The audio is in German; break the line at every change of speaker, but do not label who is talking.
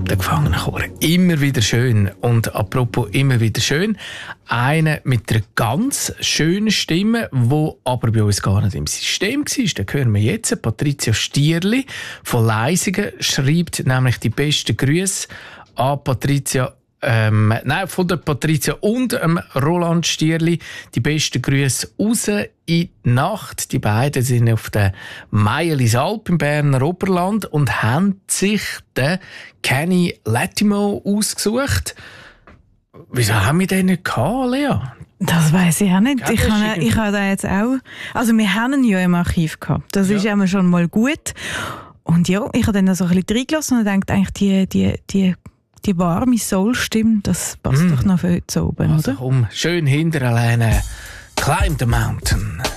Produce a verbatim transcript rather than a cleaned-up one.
Der Gefangenenchor. Immer wieder schön. Und apropos immer wieder schön, einer mit einer ganz schönen Stimme, die aber bei uns gar nicht im System war. Den hören wir jetzt. Patricia Stierli von Leisingen schreibt nämlich die besten Grüße an Patricia Ähm, nein, von der Patricia und ähm, Roland Stierli die besten Grüße raus in die Nacht. Die beiden sind auf der Meierlisalp im Berner Oberland und haben sich den Kenny Lattimore ausgesucht. Wieso haben wir den nicht gehabt, Lea?
Das weiss ich auch nicht.
Ja,
ich habe ich habe da jetzt auch... Also wir haben ihn ja im Archiv gehabt. Das ja. ist immer schon mal gut. Und ja, ich habe dann so ein bisschen reingelassen und dachte eigentlich, die... die, die Die warme Soul-Stimme, das passt mm. doch noch viel zu oben,
also,
oder?
Komm, schön hinter alleine. Climb the mountain.